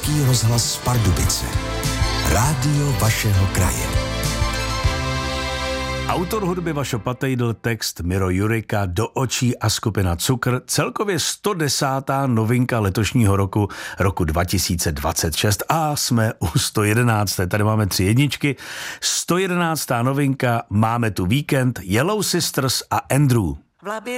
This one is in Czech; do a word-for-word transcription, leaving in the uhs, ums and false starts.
Český rozhlas Pardubice. Rádio vašeho kraje. Autor hudby Vašo Patejdl, text Miro Jurika, Do očí a skupina Cukr, celkově sto desátá novinka letošního roku, roku dva tisíce dvacet šest a jsme u sto jedenácté. Tady máme tři jedničky. sto jedenáctá novinka, máme tu Víkend, Yellow Sisters a Andrew.